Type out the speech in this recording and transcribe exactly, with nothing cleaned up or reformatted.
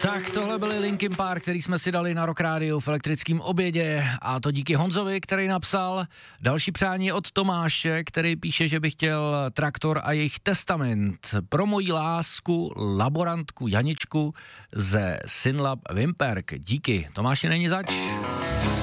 Tak tohle byly Linkin Park, který jsme si dali na Rock Radio v elektrickém obědě, a to díky Honzovi, který napsal. Další přání od Tomáše, který píše, že by chtěl Traktor a jejich testament pro moji lásku, laborantku Janičku ze Synlab Vimperk. Díky, Tomáši, není zač.